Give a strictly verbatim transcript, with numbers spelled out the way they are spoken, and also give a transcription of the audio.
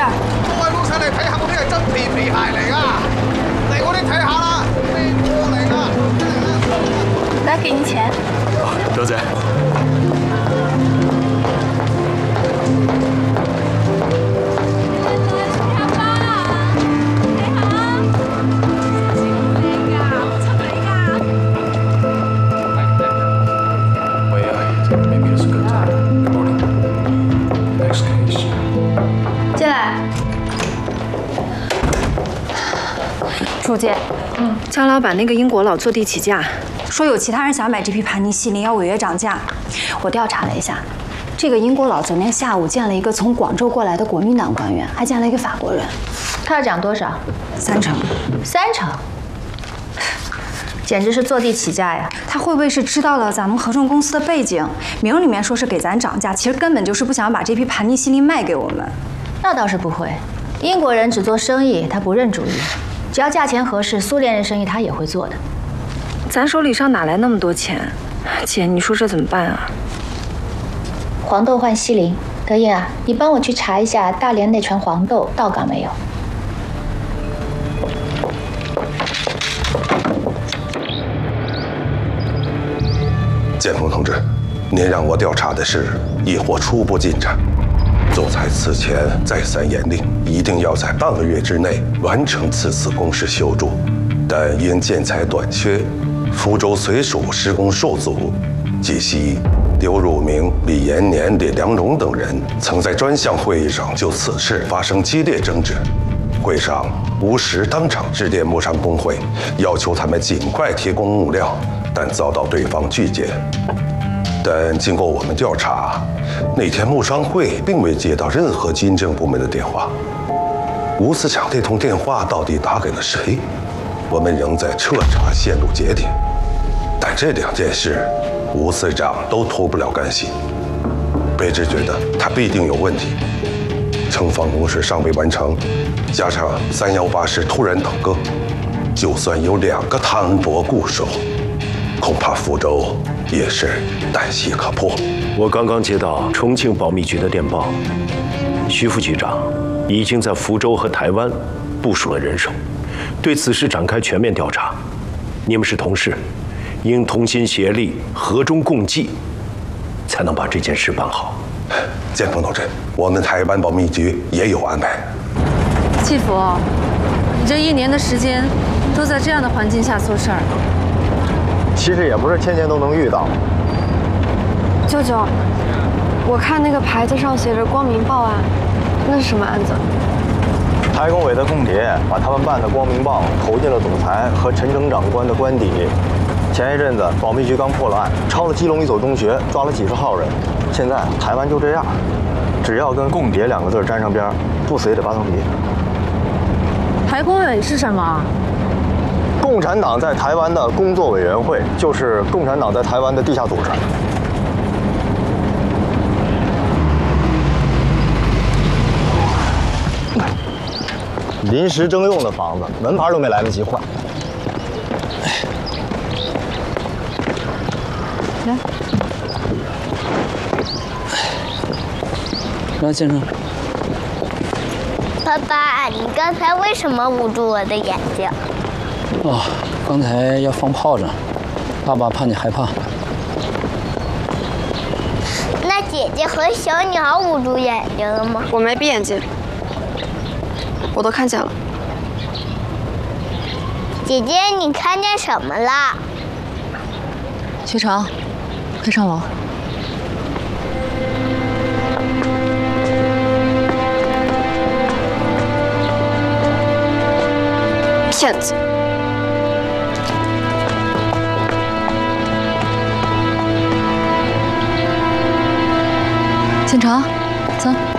儿。 各位老細嚟睇下我啲係真皮皮鞋嚟噶，嚟我哋睇下啦，咩貨嚟噶？ 来，给您钱。 啊，德仔。 进来。 楚姐，嗯，江老板那个英国佬坐地起价，说有其他人想买这批盘尼西林，要违约涨价。我调查了一下，这个英国佬昨天下午见了一个从广州过来的国民党官员，还见了一个法国人。 他要涨多少？ 三成。 三成。 简直是坐地起价呀！ 他会不会是知道了咱们合众公司的背景，名里面说是给咱涨价，其实根本就是不想把这批盘尼西林卖给我们？ 那倒是不会，英国人只做生意，他不认主意，只要价钱合适，苏联人生意他也会做的。 咱手里上哪来那么多钱？姐，你说这怎么办啊？ 黄豆换西林，德英啊，你帮我去查一下大连那船黄豆到港没有？ 建峰同志，您让我调查的是一伙初步进展。总裁此前再三严令，一定要在半个月之内完成此次工事修筑，但因建材短缺，福州绥署施工受阻。据悉，刘汝明、李延年、李良荣等人曾在专项会议上就此事发生激烈争执。会上，吴石当场致电木商工会，要求他们尽快提供木料。 但遭到对方拒绝。但经过我们调查，那天木商会并未接到任何军政部门的电话。吴司长那通电话到底打给了谁？我们仍在彻查线路节点。但这两件事，吴司长都脱不了干系。卑职觉得他必定有问题。城防工事尚未完成，加上三幺八师突然倒戈，就算有两个汤博固守。 恐怕福州也是旦夕可破。 我刚刚接到重庆保密局的电报，徐副局长已经在福州和台湾部署了人手，对此事展开全面调查。你们是同事，应同心协力，和衷共济，才能把这件事办好。 建峰同志，我们台湾保密局也有安排。 继福，你这一年的时间都在这样的环境下做事儿。 其实也不是天天都能遇到。 舅舅，我看那个牌子上写着“光明报案”，那是什么案子？ 台工委的空谍把他们办的《光明报》投进了总裁和陈省长官的官邸。前一阵子保密局刚破了案，抄了基隆一所中学，抓了几十号人。现在台湾就这样，只要跟“共谍”两个字沾上边，不死也得扒层皮。 台工委是什么？ 共产党在台湾的工作委员会，就是共产党在台湾的地下组织。临时征用的房子，门牌都没来得及换。 来，来，先生。 爸爸，你刚才为什么捂住我的眼睛？ 哦，刚才要放炮仗，爸爸怕你害怕。 那姐姐和小鸟捂住眼睛了吗？ 我没闭眼睛，我都看见了。 姐姐，你看见什么了？ 学长，快上楼。 骗子！ 建成，走。